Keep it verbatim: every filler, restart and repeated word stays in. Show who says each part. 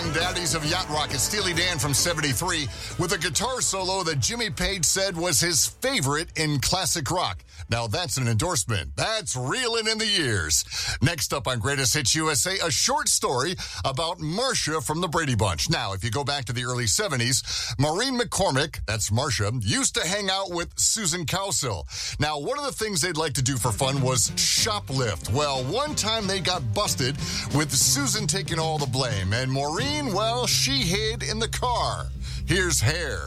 Speaker 1: from Daddies of Yacht Rock. It's Steely Dan from seventy-three with a guitar solo that Jimmy Page said was his favorite in classic rock. Now that's an endorsement. That's reeling in the years. Next up on Greatest Hits U S A, a short story about Marcia from the Brady Bunch. Now, if you go back to the early seventies, Maureen McCormick, that's Marcia, used to hang out with Susan Cowsill. Now, one of the things they'd like to do for fun was shoplift. Well, one time they got busted with Susan taking all the blame, and Maureen, well, she hid in the car. Here's Hair.